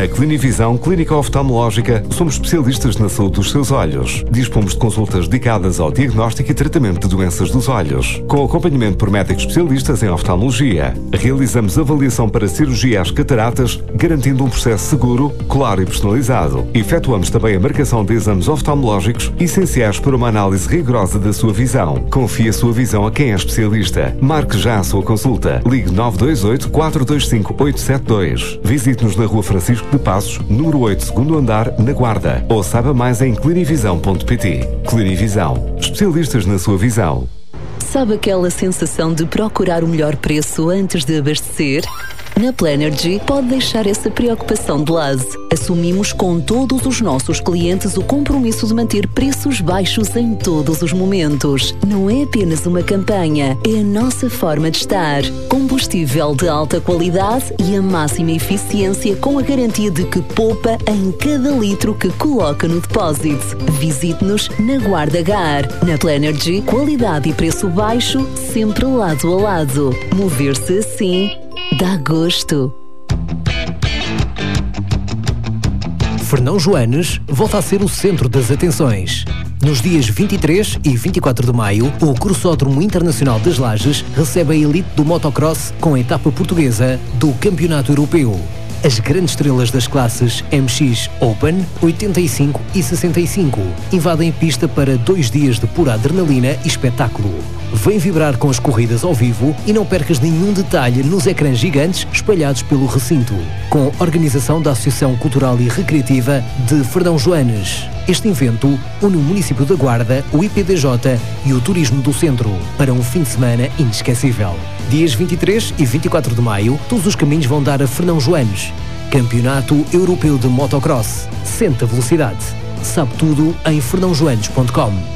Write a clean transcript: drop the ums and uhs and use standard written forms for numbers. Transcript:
Na Clinivisão Clínica Oftalmológica, somos especialistas na saúde dos seus olhos. Dispomos de consultas dedicadas ao diagnóstico e tratamento de doenças dos olhos, com acompanhamento por médicos especialistas em oftalmologia. Realizamos avaliação para cirurgia às cataratas, garantindo um processo seguro, claro e personalizado. Efetuamos também a marcação de exames oftalmológicos essenciais para uma análise rigorosa da sua visão. Confie a sua visão a quem é especialista. Marque já a sua consulta. Ligue 928 425 872. Visite-nos na Rua Francisco de Passos, número 8, segundo andar, na Guarda. Ou saiba mais em clinivisão.pt. Clinivisão. Especialistas na sua visão. Sabe aquela sensação de procurar o melhor preço antes de abastecer? Na Planergy pode deixar essa preocupação de lado. Assumimos com todos os nossos clientes o compromisso de manter preços baixos em todos os momentos. Não é apenas uma campanha, é a nossa forma de estar. Combustível de alta qualidade e a máxima eficiência com a garantia de que poupa em cada litro que coloca no depósito. Visite-nos na Guarda Gar. Na Planergy, qualidade e preço baixo, sempre lado a lado. Mover-se assim dá gosto. Fernão Joanes volta a ser o centro das atenções. Nos dias 23 e 24 de maio, o Crossódromo Internacional das Lajes recebe a elite do motocross com a etapa portuguesa do Campeonato Europeu. As grandes estrelas das classes MX Open, 85 e 65 invadem a pista para 2 dias de pura adrenalina e espetáculo. Vem vibrar com as corridas ao vivo e não percas nenhum detalhe nos ecrãs gigantes espalhados pelo recinto. Com a organização da Associação Cultural e Recreativa de Fernão Joanes. Este evento une o município da Guarda, o IPDJ e o turismo do centro para um fim de semana inesquecível. Dias 23 e 24 de maio, todos os caminhos vão dar a Fernão Joanes. Campeonato Europeu de Motocross. Sente a velocidade. Sabe tudo em fernãojoanes.com.